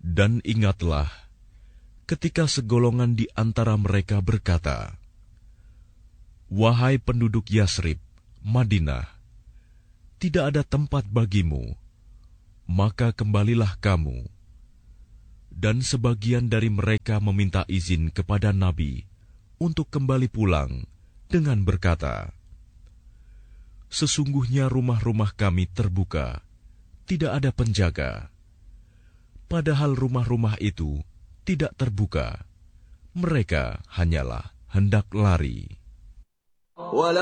Dan ingatlah, ketika segolongan di antara mereka berkata, "Wahai penduduk Yasrib, Madinah, tidak ada tempat bagimu, maka kembalilah kamu." Dan sebagian dari mereka meminta izin kepada Nabi untuk kembali pulang dengan berkata, "Sesungguhnya rumah-rumah kami terbuka, tidak ada penjaga." Padahal rumah-rumah itu tidak terbuka, mereka hanyalah hendak lari.